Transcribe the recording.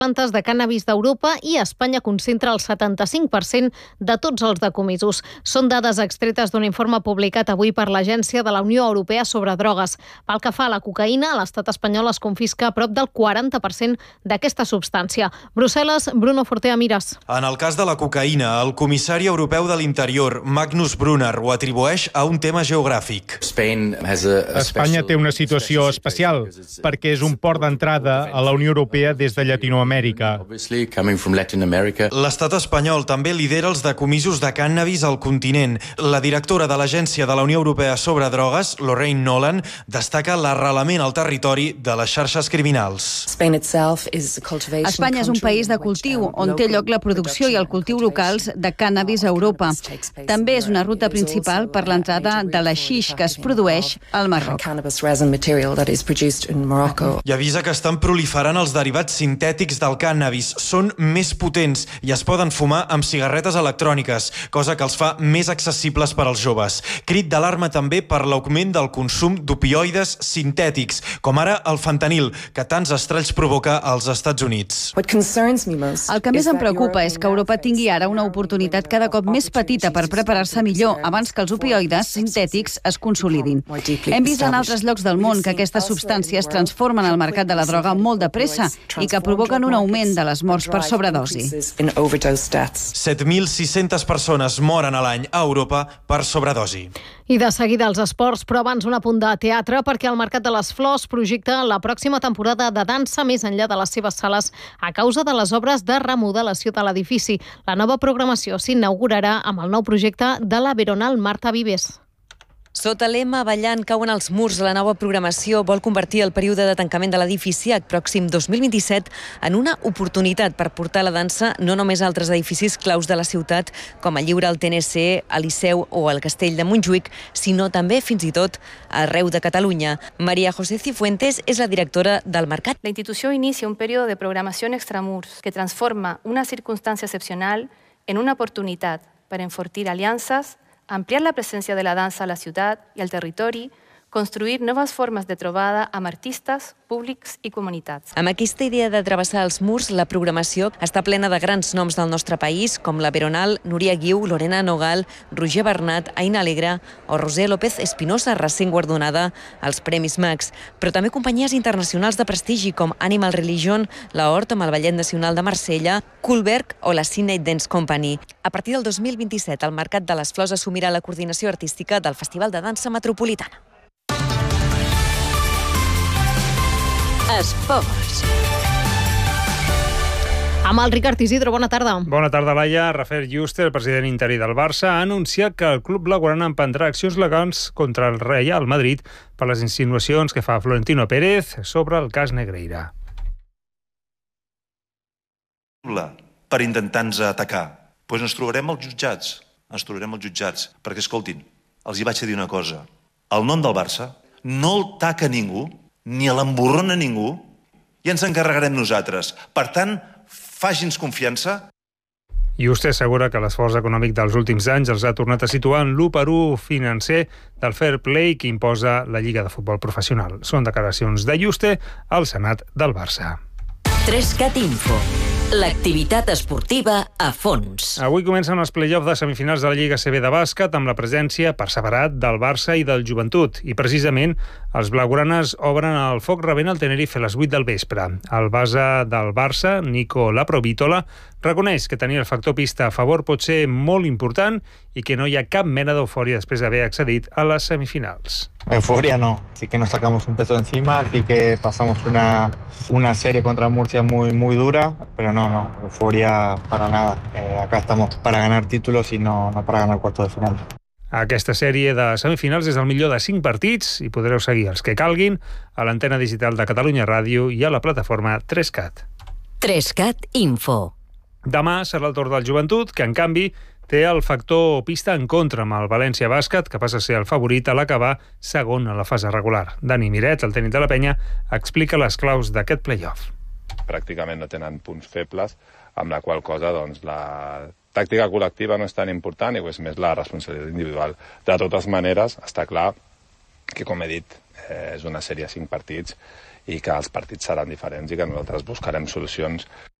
plantes de cànnabis d'Europa i Espanya concentra el 75% de tots els decomisos. Són dades extretes d'un informe publicat avui per l'Agència de la Unió Europea sobre drogues. Pel que fa a la cocaïna, l'estat espanyol es confisca prop del 40% d'aquesta substància. Brussel·les, Bruno Fortea Miras. En el cas de la cocaïna, el comissari europeu de l'Interior, Magnus Brunner, ho atribueix a un tema geogràfic. Espanya té una situació especial perquè és un port d'entrada a la Unió Europea des de Llatinoamèrica. L'estat espanyol també lidera els decomisos de cànnabis al continent. La directora de l'Agència de la Unió Europea sobre drogues, Lorraine Nolan, destaca l'arrelament al territori de les xarxes criminals. Espanya és un país de cultiu on té lloc la producció i el cultiu locals de cànnabis a Europa. També és una ruta principal per l'entrada de l'haixix que es produeix al Marroc. I avisa que estan proliferant els derivats sintètics del cànnabis. Són més potents i es poden fumar amb cigarretes electròniques, cosa que els fa més accessibles per als joves. Crit d'alarma també per l'augment del consum d'opioides sintètics, com ara el fentanil, que tants estralls provoca als Estats Units. El que més em preocupa és que Europa tingui ara una oportunitat cada cop més petita per preparar-se millor abans que els opioides sintètics es consolidin. Hem vist en altres llocs del món que aquestes substàncies transformen el mercat de la droga molt de pressa i que provoquen un augment de les morts per sobredosi. 7.600 persones moren a l'any a Europa per sobredosi. I de seguida els esports, però abans un apunt de teatre, perquè el Mercat de les Flors projecta la pròxima temporada de dansa més enllà de les seves sales a causa de les obres de remodelació de l'edifici. La nova programació s'inaugurarà amb el nou projecte de la Veronal Marta Vives. Sota lema Ballant cauen els murs, la nova programació vol convertir el període de tancament de l'edifici al pròxim 2027 en una oportunitat per portar la dansa no només a altres edificis claus de la ciutat, com el Lliure, el TNC, el Liceu o el Castell de Montjuïc, sinó també, fins i tot, arreu de Catalunya. María José Cifuentes és la directora del Mercat. La institució inicia un període de programació extramurs que transforma una circumstància excepcional en una oportunitat per enfortir aliances, ampliar la presència de la dansa a la ciutat i al territori, construir noves formes de trobada amb artistes, públics i comunitats. Amb aquesta idea de travessar els murs, la programació està plena de grans noms del nostre país, com la Veronal, Núria Guiu, Lorena Nogal, Roger Bernat, Aina Alegre o Roser López Espinosa, recent guardonada als Premis Max. Però també companyies internacionals de prestigi com Animal Religion, la Hort amb el Ballet Nacional de Marsella, Kohlberg o la Sydney Dance Company. A partir del 2027, el Mercat de les Flors assumirà la coordinació artística del Festival de Dansa Metropolitana. Esports. Amb el Ricard Isidro, bona tarda. Bona tarda, Laia. Rafael Yuste, el president interí del Barça, ha anunciat que el club blaugrana emprendrà accions legals contra el Real Madrid per les insinuacions que fa Florentino Pérez sobre el cas Negreira. Per intentar-nos atacar, doncs ens trobarem als jutjats. Perquè, escoltin, els hi vaig a dir una cosa. El nom del Barça no el taca ningú, ni l'emborrona ningú, i ens encarregarem nosaltres. Per tant, faci'ns confiança. I vostè assegura que l'esforç econòmic dels últims anys els ha tornat a situar en l'1-1 financer del fair play que imposa la Lliga de Futbol Professional. Són declaracions de Yuste al Senat del Barça. 3CAT Info. L'activitat esportiva a fons. Avui comencen els play-offs de semifinals de la Lliga CB de bàsquet amb la presència per separat del Barça i del Joventut. I precisament els blaugranes obren el foc rebent el Tenerife a les 8 del vespre. El base del Barça, Nico Laprovítola, reconeix que tenir el factor pista a favor pot ser molt important i que no hi ha cap mena d'eufòria després d'haver accedit a les semifinals. Euforia no, sí que nos sacamos un peso encima, sí que pasamos una serie contra Murcia muy dura, pero no, euforia para nada. Acá estamos para ganar títulos y no para ganar cuartos de final. Aquesta sèrie de semifinals és el millor de 5 partits i podreu seguir els que calguin a l'antena digital de Catalunya Ràdio i a la plataforma 3CAT. 3CAT Info. Demà serà el torn del Joventut, que en canvi té el factor pista en contra amb el València Bàsquet, que passa a ser el favorit a l'acabar segon a la fase regular. Dani Miret, el tècnic de la penya, explica les claus d'aquest play-off. Pràcticament no tenen punts febles, amb la qual cosa doncs, la tàctica col·lectiva no és tan important i és més la responsabilitat individual. De totes maneres, està clar que, com he dit, és una sèrie de 5 partits i que els partits seran diferents i que nosaltres buscarem solucions